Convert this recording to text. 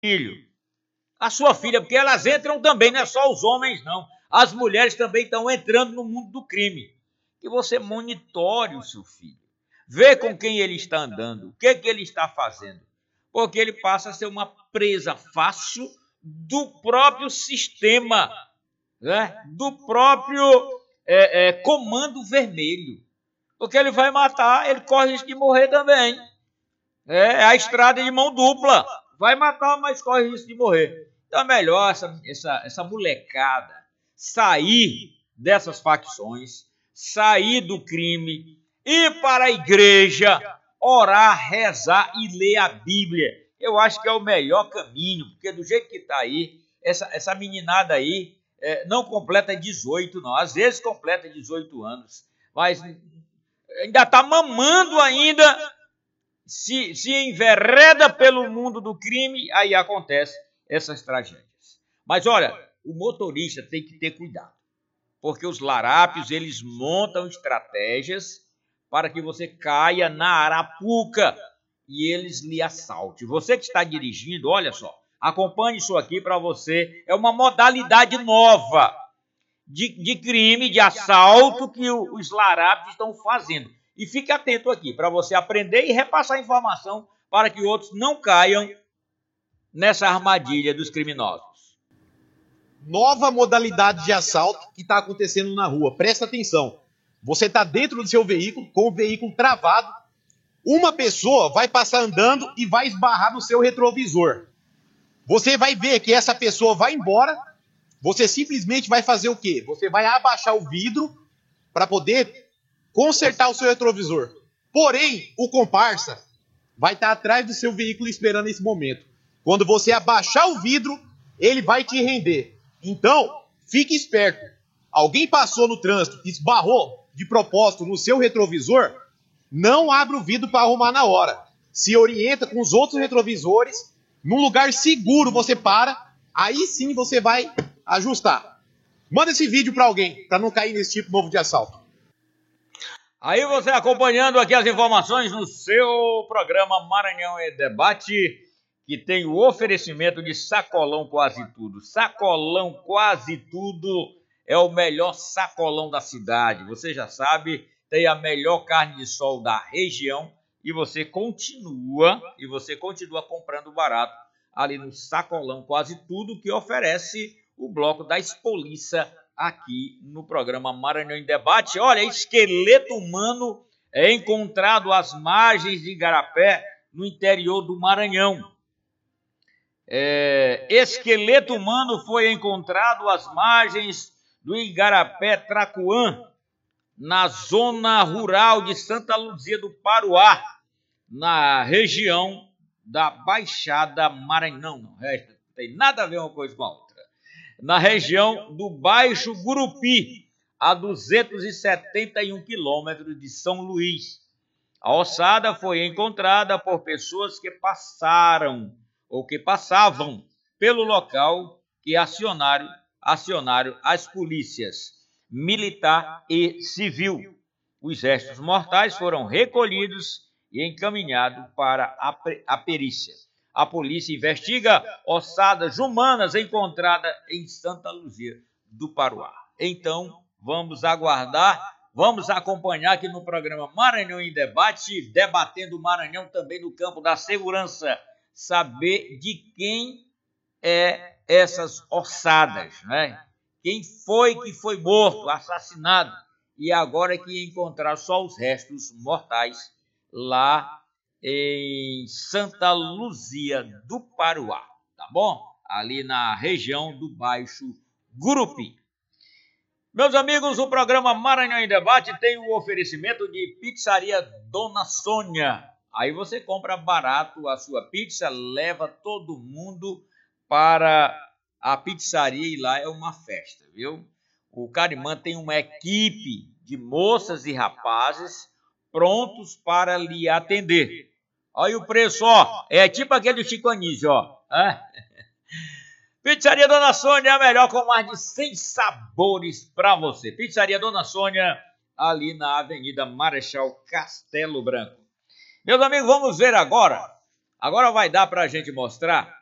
filho, a sua filha, porque elas entram também, não é só os homens, não. As mulheres também estão entrando no mundo do crime. Que você monitore o seu filho. Vê com quem ele está andando, o que ele está fazendo. Porque ele passa a ser uma presa fácil do próprio sistema, né? Do próprio comando vermelho. Porque ele vai matar, ele corre risco de morrer também. É a estrada de mão dupla. Vai matar, mas corre risco de morrer. Então é melhor essa molecada sair dessas facções, sair do crime, ir para a igreja, orar, rezar e ler a Bíblia. Eu acho que é o melhor caminho, porque do jeito que está aí, essa meninada aí não completa 18, não. Às vezes completa 18 anos, mas ainda está mamando ainda. Se envereda pelo mundo do crime, aí acontece essas tragédias. Mas olha, o motorista tem que ter cuidado, porque os larápios, eles montam estratégias para que você caia na arapuca e eles lhe assaltem. Você que está dirigindo, olha só, acompanhe isso aqui para você, é uma modalidade nova de crime, de assalto que os larápios estão fazendo. E fique atento aqui para você aprender e repassar informação para que outros não caiam nessa armadilha dos criminosos. Nova modalidade de assalto que está acontecendo na rua. Presta atenção. Você está dentro do seu veículo, com o veículo travado. Uma pessoa vai passar andando e vai esbarrar no seu retrovisor. Você vai ver que essa pessoa vai embora. Você simplesmente vai fazer o quê? Você vai abaixar o vidro para poder consertar o seu retrovisor. Porém, o comparsa vai estar atrás do seu veículo esperando esse momento. Quando você abaixar o vidro, ele vai te render. Então, fique esperto. Alguém passou no trânsito, esbarrou de propósito no seu retrovisor, não abra o vidro para arrumar na hora. Se orienta com os outros retrovisores, num lugar seguro você para, aí sim você vai ajustar. Manda esse vídeo para alguém, para não cair nesse tipo novo de assalto. Aí você acompanhando aqui as informações no seu programa Maranhão em Debate, que tem o oferecimento de Sacolão Quase Tudo. Sacolão Quase Tudo é o melhor sacolão da cidade. Você já sabe, tem a melhor carne de sol da região e você continua comprando barato ali no Sacolão Quase Tudo, que oferece o bloco da Expoliça aqui no programa Maranhão em Debate. Olha, esqueleto humano é encontrado às margens de Igarapé, no interior do Maranhão. Esqueleto humano foi encontrado às margens do Igarapé Tracuã, na zona rural de Santa Luzia do Paruá, na região da Baixada Maranhão. Não tem nada a ver uma coisa com a outra. Na região do Baixo Gurupi, a 271 quilômetros de São Luís. A ossada foi encontrada por pessoas que passaram ou que passavam pelo local que acionaram as polícias militar e civil. Os restos mortais foram recolhidos e encaminhados para a perícia. A polícia investiga ossadas humanas encontradas em Santa Luzia do Paruá. Então, vamos aguardar, vamos acompanhar aqui no programa Maranhão em Debate, debatendo o Maranhão também no campo da segurança, saber de quem é essas ossadas, né? Quem foi que foi morto, assassinado, e agora que encontrar só os restos mortais lá em Santa Luzia do Paruá, tá bom? Ali na região do Baixo Gurupi. Meus amigos, o programa Maranhão em Debate tem o oferecimento de Pizzaria Dona Sônia. Aí você compra barato a sua pizza, leva todo mundo para a pizzaria e lá é uma festa, viu? O Carimã tem uma equipe de moças e rapazes prontos para lhe atender. Olha o preço, ó. É tipo aquele do Chico Anísio, ó. Pizzaria Dona Sônia é a melhor, com mais de 100 sabores para você. Pizzaria Dona Sônia, ali na Avenida Marechal Castelo Branco. Meus amigos, vamos ver agora. Agora vai dar para a gente mostrar